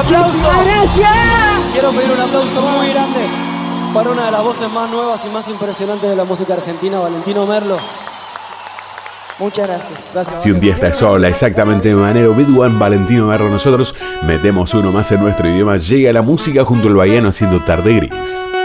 aplauso. Gracias. Quiero pedir un aplauso muy grande para una de las voces más nuevas y más impresionantes de la música argentina, Valentino Merlo. Muchas gracias. Gracias. Si un día estás sola, exactamente de manera Bidwan, Valentino Merlo, nosotros metemos uno más en nuestro idioma. Llega la música junto al baiano haciendo Tarde Gris.